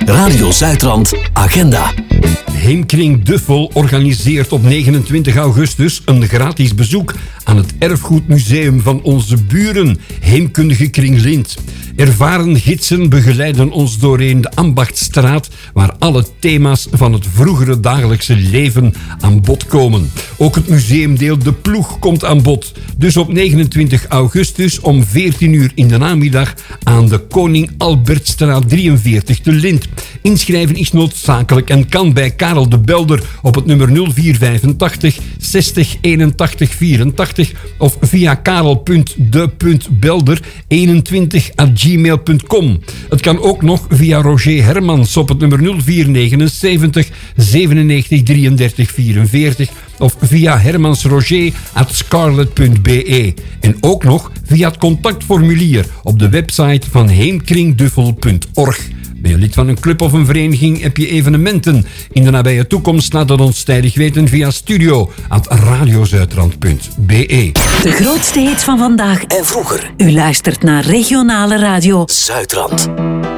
Radio Zuidrand Agenda. Heemkring Duffel organiseert op 29 augustus een gratis bezoek aan het erfgoedmuseum van onze buren, Heemkundige Kring Lint. Ervaren gidsen begeleiden ons doorheen de Ambachtstraat, waar alle thema's van het vroegere dagelijkse leven aan bod komen. Ook het museumdeel De Ploeg komt aan bod. Dus op 29 augustus om 14 uur in de namiddag aan de Koning Albertstraat 43 te Lint. Inschrijven is noodzakelijk en kan bij Karel de Belder op het nummer 0485 60 81 84 of via karel.de.belder21@gmail.com. Het kan ook nog via Roger Hermans op het nummer 0479 97 33 44 of via hermansroger@scarlet.be. En ook nog via het contactformulier op de website van heemkringduffel.org. Ben je lid van een club of een vereniging? Heb je evenementen in de nabije toekomst? Laat het ons tijdig weten via studio@radiozuidrand.be. De grootste hits van vandaag En vroeger. U luistert naar regionale radio Zuidrand.